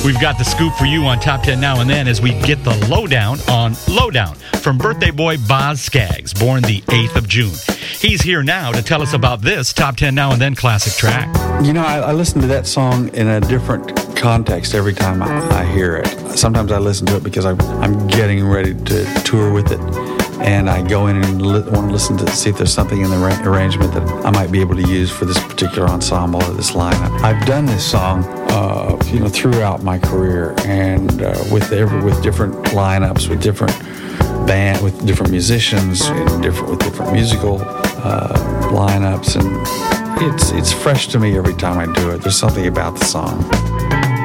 We've got the scoop for you on Top 10 Now and Then as we get the lowdown on Lowdown from birthday boy Boz Scaggs, born the 8th of June. He's here now to tell us about this Top 10 Now and Then classic track. You know, I listen to that song in a different context every time I hear it. Sometimes I listen to it because I'm getting ready to tour with it, and I go in and want to listen to see if there's something in the arrangement that I might be able to use for this particular ensemble or this lineup. I've done this song, throughout my career, and with different lineups, with different band, with different musicians, and with different musical lineups, and it's fresh to me every time I do it. There's something about the song.